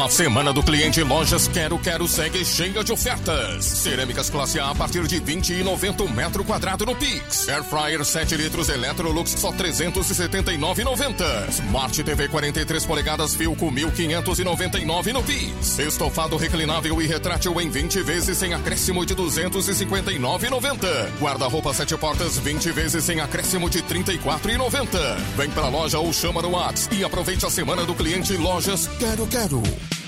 A semana do cliente Lojas Quero Quero segue cheia de ofertas. Cerâmicas classe A partir de R$20,90 o metro quadrado no Pix. Air Fryer 7 litros Electrolux só R$379,90. Smart TV 43 polegadas Philco 1.599 no Pix. Estofado reclinável e retrátil em 20 vezes sem acréscimo de R$259,90. Guarda-roupa 7 portas 20 vezes sem acréscimo de R$34,90. Vem pra loja ou chama no WhatsApp e aproveite a semana do cliente Lojas Quero Quero.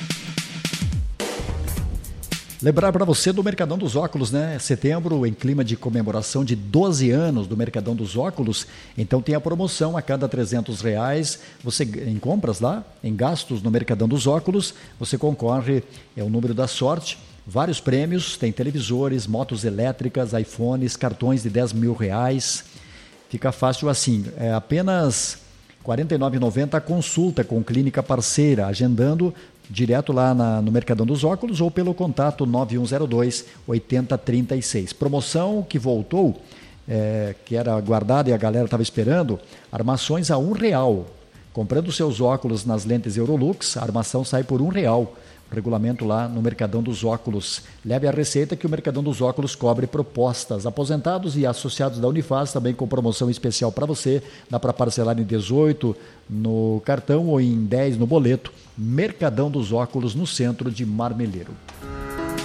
Lembrar para você do Mercadão dos Óculos, né? Setembro, em clima de comemoração de 12 anos do Mercadão dos Óculos. Então tem a promoção a cada R$300. Você, em compras lá, em gastos no Mercadão dos Óculos, você concorre, é o número da sorte. Vários prêmios, tem televisores, motos elétricas, iPhones, cartões de R$10 mil. Fica fácil assim, é apenas R$ 49,90 a consulta com clínica parceira, agendando direto lá no Mercadão dos Óculos ou pelo contato 9102-8036. Promoção que voltou, que era guardada e a galera estava esperando, armações a R$1. Comprando seus óculos nas lentes Eurolux, a armação sai por R$1. Regulamento lá no Mercadão dos Óculos. Leve a receita que o Mercadão dos Óculos cobre propostas. Aposentados e associados da Unifaz também com promoção especial para você. Dá para parcelar em 18 no cartão ou em 10 no boleto. Mercadão dos Óculos no centro de Marmeleiro.